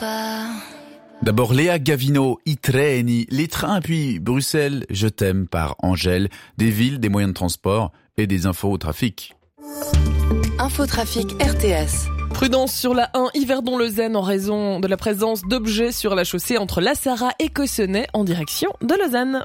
pas. D'abord Léa Gavino, I treni, les trains, puis Bruxelles, Je t'aime par Angèle, des villes, des moyens de transport et des infos au trafic. Infotrafic RTS. Prudence sur la 1 Yverdon-Leuzen en raison de la présence d'objets sur la chaussée entre La Sarraz et Cossonay en direction de Lausanne.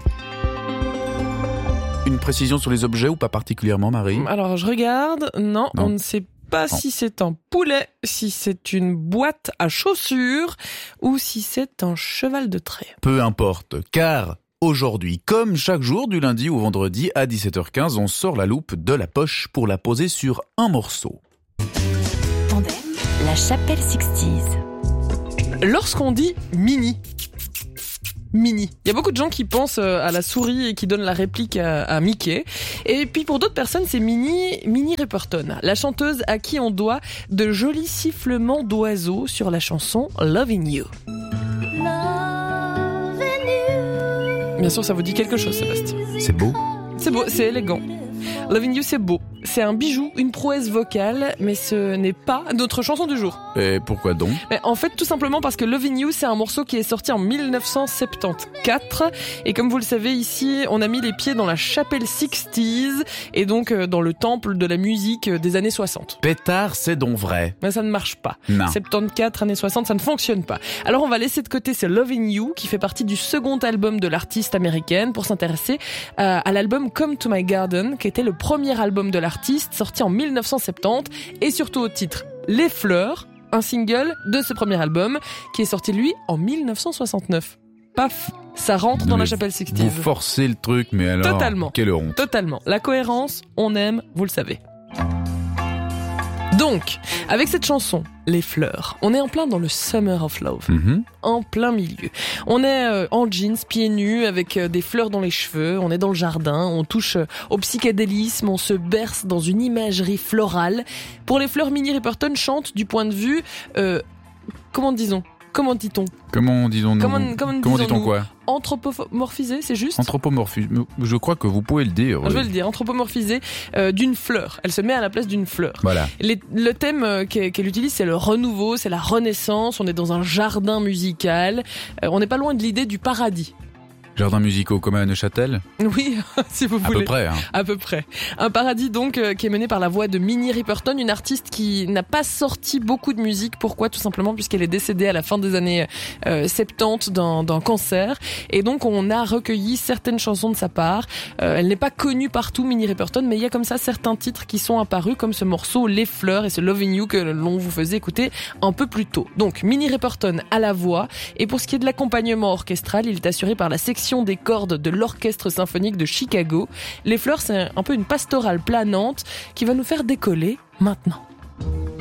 Une précision sur les objets ou pas particulièrement, Marie ? Alors je regarde, non. On ne sait pas si c'est un poulet, si c'est une boîte à chaussures ou si c'est un cheval de trait. Peu importe, car aujourd'hui, comme chaque jour du lundi au vendredi à 17h15, on sort la loupe de la poche pour la poser sur un morceau. Tandem, la chapelle Sixties. Lorsqu'on dit mini, il y a beaucoup de gens qui pensent à la souris et qui donnent la réplique à Mickey. Et puis pour d'autres personnes, c'est Minnie Riperton, la chanteuse à qui on doit de jolis sifflements d'oiseaux sur la chanson Lovin' You. Bien sûr, ça vous dit quelque chose, Sébastien. C'est beau ? C'est beau, c'est élégant. Lovin' You, c'est beau. C'est un bijou, une prouesse vocale, mais ce n'est pas notre chanson du jour. Et pourquoi donc ? Mais en fait, tout simplement parce que Lovin' You, c'est un morceau qui est sorti en 1974. Et comme vous le savez, ici, on a mis les pieds dans la chapelle Sixties, et donc dans le temple de la musique des années 60. Pétard, c'est donc vrai. Mais ça ne marche pas. Non. 74, années 60, ça ne fonctionne pas. Alors on va laisser de côté ce Lovin' You, qui fait partie du second album de l'artiste américaine, pour s'intéresser à l'album Come to My Garden, qui était le premier album de l'artiste, sorti en 1970, et surtout au titre Les Fleurs, un single de ce premier album, qui est sorti lui en 1969. Paf, ça rentre dans la chapelle Sixties. Vous forcez le truc, mais alors, Totalement. Quelle honte. Totalement. La cohérence, on aime, vous le savez. Donc, avec cette chanson, Les Fleurs, on est en plein dans le Summer of Love. En plein milieu. On est en jeans, pieds nus, avec des fleurs dans les cheveux, on est dans le jardin, on touche au psychédélisme, on se berce dans une imagerie florale. Pour les fleurs, Minnie Riperton chante du point de vue... Comment dit-on ? Comment dit-on quoi ? Anthropomorphisé, c'est juste ? Anthropomorphisé, je crois que vous pouvez le dire. Je vais le dire, anthropomorphisé d'une fleur. Elle se met à la place d'une fleur. Voilà. Le thème qu'elle utilise, c'est le renouveau, c'est la renaissance, on est dans un jardin musical, on n'est pas loin de l'idée du paradis. Jardins musicaux comme à Neuchâtel ? Oui, si vous voulez. À peu près. Hein. À peu près. Un paradis donc qui est mené par la voix de Minnie Riperton, une artiste qui n'a pas sorti beaucoup de musique. Pourquoi ? Tout simplement puisqu'elle est décédée à la fin des années 70 d'un cancer. Et donc on a recueilli certaines chansons de sa part. Elle n'est pas connue partout, Minnie Riperton, mais il y a comme ça certains titres qui sont apparus, comme ce morceau Les Fleurs et ce Lovin' You que l'on vous faisait écouter un peu plus tôt. Donc Minnie Riperton à la voix. Et pour ce qui est de l'accompagnement orchestral, il est assuré par la section des cordes de l'Orchestre symphonique de Chicago. Les Fleurs, c'est un peu une pastorale planante qui va nous faire décoller maintenant.